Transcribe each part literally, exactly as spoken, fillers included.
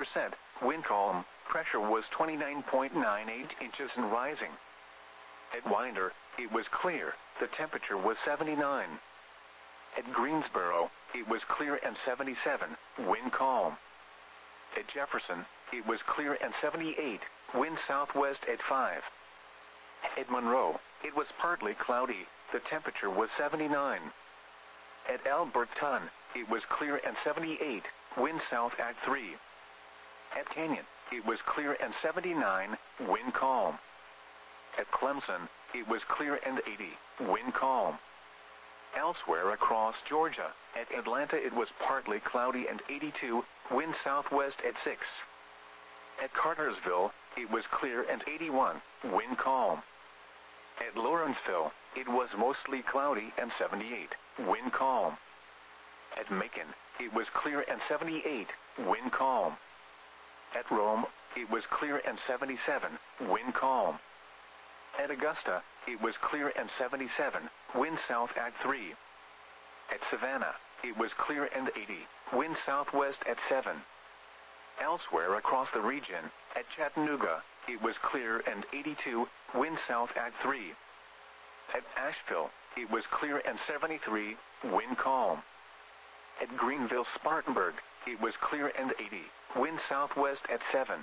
percent, wind calm, pressure was twenty-nine point nine eight inches and rising. At Winder, it was clear, the temperature was seventy-nine. At Greensboro, it was clear and seventy-seven, wind calm. At Jefferson, it was clear and seventy-eight, wind southwest at five. At Monroe, it was partly cloudy, the temperature was seventy-nine. At Alberton, it was clear and seventy-eight, wind south at three. At Canyon, it was clear and seventy-nine, wind calm. At Clemson, it was clear and eighty, wind calm. Elsewhere across Georgia, at Atlanta it was partly cloudy and eighty-two, wind southwest at six. At Cartersville, it was clear and eighty-one, wind calm. At Lawrenceville, it was mostly cloudy and seventy-eight, wind calm. At Macon, it was clear and seventy-eight, wind calm. At Rome, it was clear and seventy-seven, wind calm. At Augusta, it was clear and seventy-seven, wind south at three. At Savannah, it was clear and eighty, wind southwest at seven. Elsewhere across the region, at Chattanooga, it was clear and eighty-two, wind south at three. At Asheville, it was clear and seventy-three, wind calm. At Greenville-Spartanburg, it was clear and eighty, wind southwest at seven.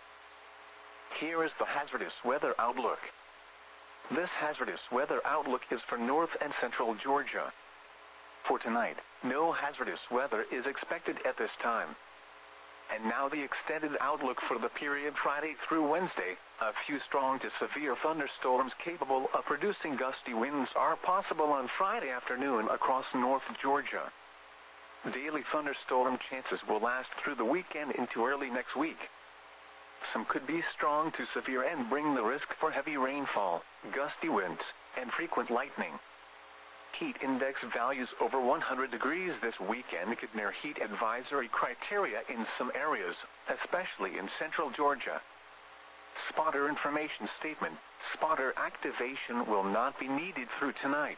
Here is the hazardous weather outlook. This hazardous weather outlook is for north and central Georgia. For tonight, no hazardous weather is expected at this time. And now the extended outlook for the period Friday through Wednesday. A few strong to severe thunderstorms capable of producing gusty winds are possible on Friday afternoon across North Georgia. Daily thunderstorm chances will last through the weekend into early next week. Some could be strong to severe and bring the risk for heavy rainfall, gusty winds, and frequent lightning. Heat index values over one hundred degrees this weekend could near heat advisory criteria in some areas, especially in central Georgia. Spotter information statement: spotter activation will not be needed through tonight.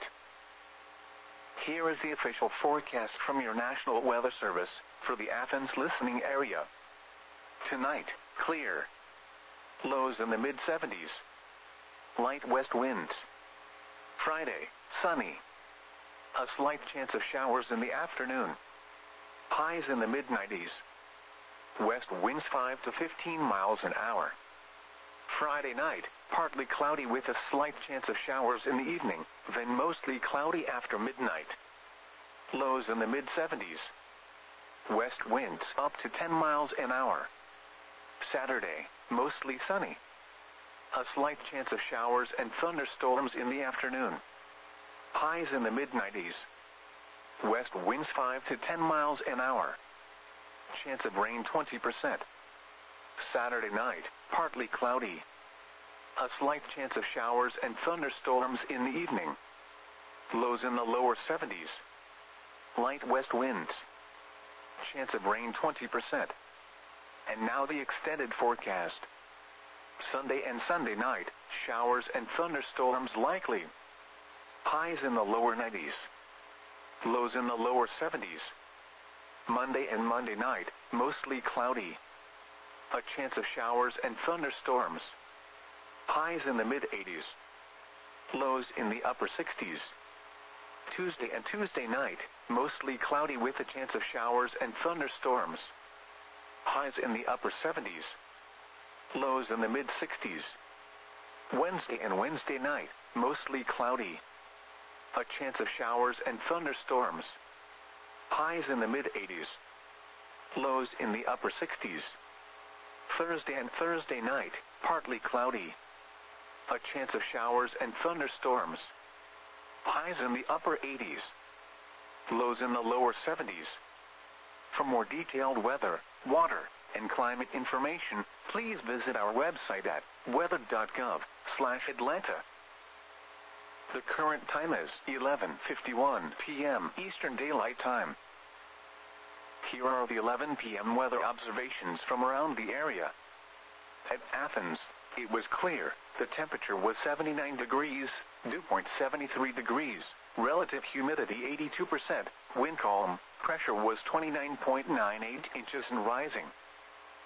Here is the official forecast from your National Weather Service for the Athens listening area. Tonight, clear. Lows in the mid seventies. Light west winds. Friday, sunny. A slight chance of showers in the afternoon. Highs in the mid nineties. West winds five to fifteen miles an hour. Friday night, partly cloudy with a slight chance of showers in the evening, then mostly cloudy after midnight. Lows in the mid seventies. West winds up to ten miles an hour. Saturday, mostly sunny. A slight chance of showers and thunderstorms in the afternoon. Highs in the mid nineties. West winds five to ten miles an hour. Chance of rain twenty percent. Saturday night, partly cloudy. A slight chance of showers and thunderstorms in the evening. Lows in the lower seventies. Light west winds. Chance of rain twenty percent. And now the extended forecast. Sunday and Sunday night, showers and thunderstorms likely. Highs in the lower nineties. Lows in the lower seventies. Monday and Monday night, mostly cloudy. A chance of showers and thunderstorms. Highs in the mid eighties. Lows in the upper sixties. Tuesday and Tuesday night, mostly cloudy with a chance of showers and thunderstorms. Highs in the upper seventies. Lows in the mid sixties. Wednesday and Wednesday night, mostly cloudy. A chance of showers and thunderstorms. Highs in the mid eighties. Lows in the upper sixties. Thursday and Thursday night, partly cloudy. A chance of showers and thunderstorms. Highs in the upper eighties. Lows in the lower seventies. For more detailed weather, water, and climate information, please visit our website at weather dot gov slash Atlanta. The current time is eleven fifty-one p m Eastern Daylight Time. Here are the eleven p m weather observations from around the area. At Athens, it was clear. The temperature was seventy-nine degrees, dew point seventy-three degrees, relative humidity eighty-two percent, wind calm, pressure was twenty-nine point nine eight inches and rising.